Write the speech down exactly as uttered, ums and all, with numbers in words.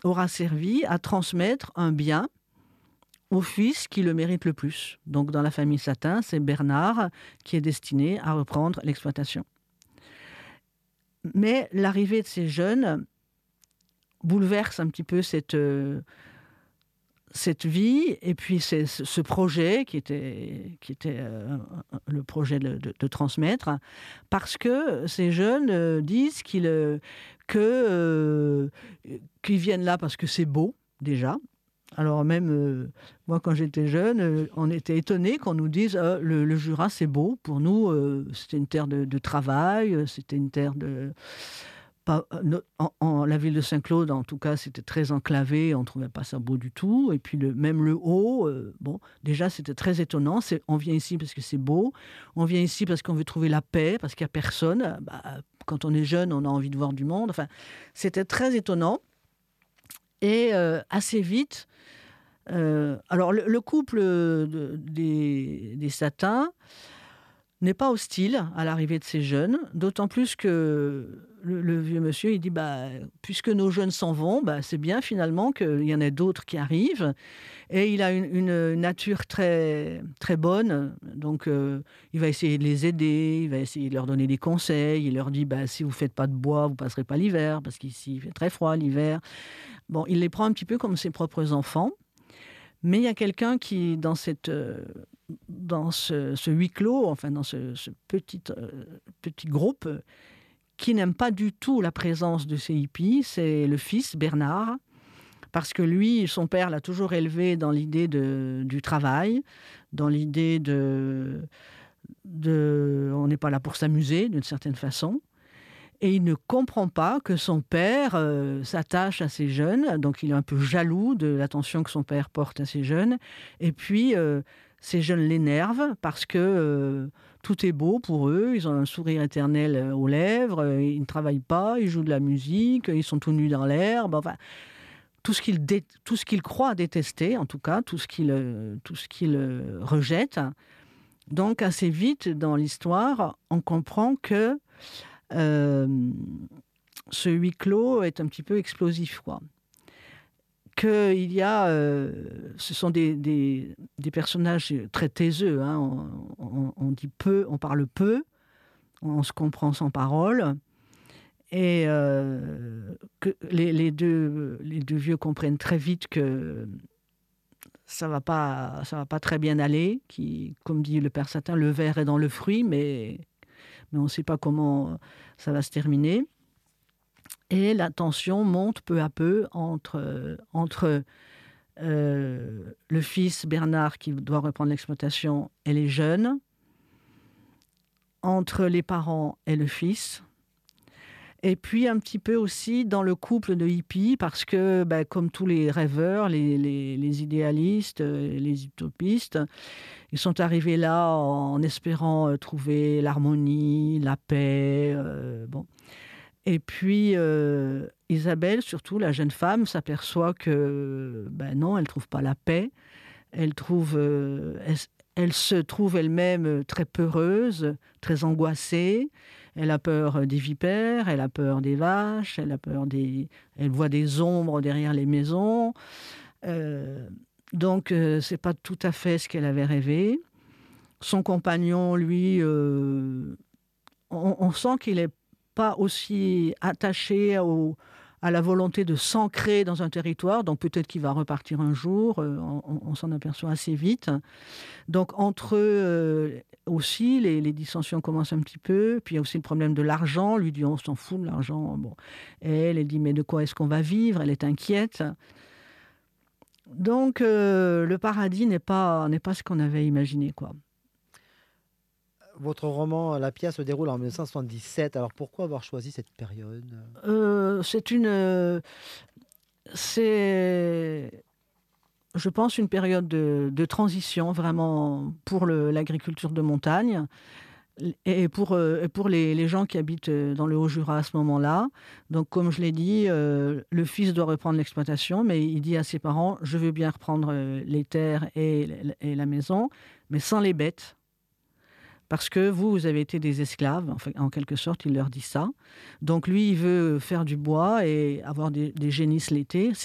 aura servi à transmettre un bien au fils qui le mérite le plus. Donc dans la famille Satin, c'est Bernard qui est destiné à reprendre l'exploitation. Mais l'arrivée de ces jeunes bouleverse un petit peu cette, euh, cette vie, et puis c'est ce projet qui était, qui était euh, le projet de, de, de transmettre, parce que ces jeunes euh, disent qu'ils, euh, que, euh, qu'ils viennent là parce que c'est beau, déjà. Alors même, euh, moi quand j'étais jeune, euh, on était étonnés qu'on nous dise euh, le, le Jura c'est beau. Pour nous, euh, c'était une terre de, de travail, c'était une terre de... Pas, en, en, la ville de Saint-Claude, en tout cas, c'était très enclavé, on ne trouvait pas ça beau du tout. Et puis le, même le haut, euh, bon, déjà c'était très étonnant. C'est, on vient ici parce que c'est beau, on vient ici parce qu'on veut trouver la paix, parce qu'il n'y a personne. Bah, quand on est jeune, on a envie de voir du monde. Enfin, c'était très étonnant. Et euh, assez vite, euh, alors le, le couple de, des, des Satins n'est pas hostile à l'arrivée de ces jeunes, d'autant plus que le, le vieux monsieur, il dit, bah, puisque nos jeunes s'en vont, bah, c'est bien finalement qu'il y en ait d'autres qui arrivent. Et il a une, une nature très, très bonne, donc euh, il va essayer de les aider, il va essayer de leur donner des conseils, il leur dit, bah, si vous ne faites pas de bois, vous ne passerez pas l'hiver, parce qu'ici il fait très froid l'hiver. Bon, il les prend un petit peu comme ses propres enfants. Mais il y a quelqu'un qui, dans, cette, euh, dans ce, ce huis clos, enfin dans ce, ce petit, euh, petit groupe, euh, qui n'aime pas du tout la présence de ces hippies, c'est le fils Bernard, parce que lui, son père l'a toujours élevé dans l'idée de, du travail, dans l'idée de, de... On n'est pas là pour s'amuser, d'une certaine façon. Et il ne comprend pas que son père euh, s'attache à ces jeunes, donc il est un peu jaloux de l'attention que son père porte à ces jeunes. Et puis, euh, ces jeunes l'énervent parce que euh, tout est beau pour eux, ils ont un sourire éternel aux lèvres, euh, ils ne travaillent pas, ils jouent de la musique, ils sont tout nus dans l'herbe, enfin, tout ce qu'ils, dé- tout ce qu'ils croient détester, en tout cas, tout ce qu'ils, euh, tout ce qu'ils euh, rejettent. Donc, assez vite dans l'histoire, on comprend que Euh, ce huis clos est un petit peu explosif, quoi. Qu'il y a, euh, ce sont des, des, des personnages très taiseux, hein. on, on, on dit peu, on parle peu, on se comprend sans parole, et euh, que les, les, deux, les deux vieux comprennent très vite que ça va pas, ça va pas très bien aller, qui, comme dit le père Satin, le ver est dans le fruit, mais mais on ne sait pas comment ça va se terminer. Et la tension monte peu à peu entre, entre euh, le fils Bernard qui doit reprendre l'exploitation et les jeunes, entre les parents et le fils, et puis un petit peu aussi dans le couple de hippies, parce que ben, comme tous les rêveurs, les, les, les idéalistes, les utopistes, ils sont arrivés là en espérant euh, trouver l'harmonie, la paix. Euh, bon. Et puis, euh, Isabelle, surtout la jeune femme, s'aperçoit que ben non, elle ne trouve pas la paix. Elle, trouve, euh, elle, elle se trouve elle-même très peureuse, très angoissée. Elle a peur des vipères, elle a peur des vaches, elle a peur des... Elle voit des ombres derrière les maisons. Euh, Donc, euh, c'est pas tout à fait ce qu'elle avait rêvé. Son compagnon, lui, euh, on, on sent qu'il n'est pas aussi attaché au, à la volonté de s'ancrer dans un territoire, donc peut-être qu'il va repartir un jour, euh, on, on s'en aperçoit assez vite. Donc, entre eux euh, aussi, les, les dissensions commencent un petit peu, puis il y a aussi le problème de l'argent, lui dit on s'en fout de l'argent. Bon. Et elle, elle dit mais de quoi est-ce qu'on va vivre? Elle est inquiète. Donc, euh, le paradis n'est pas, n'est pas ce qu'on avait imaginé, quoi. Votre roman La pièce se déroule en mille neuf cent soixante-dix-sept. Alors, pourquoi avoir choisi cette période ? euh, C'est une... Euh, c'est, je pense, une période de, de transition, vraiment, pour le, l'agriculture de montagne. Et pour, euh, pour les, les gens qui habitent dans le Haut-Jura à ce moment-là. Donc, comme je l'ai dit, euh, le fils doit reprendre l'exploitation, mais il dit à ses parents, je veux bien reprendre les terres et, et la maison, mais sans les bêtes. Parce que vous, vous avez été des esclaves, en, fait, en quelque sorte, il leur dit ça. Donc lui, il veut faire du bois et avoir des, des génisses l'été.